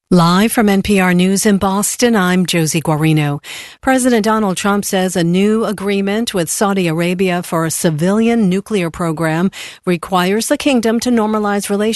Live from NPR News in Boston, I'm Josie Guarino. President Donald Trump says a new agreement with Saudi Arabia for a civilian nuclear program requires the kingdom to normalize relations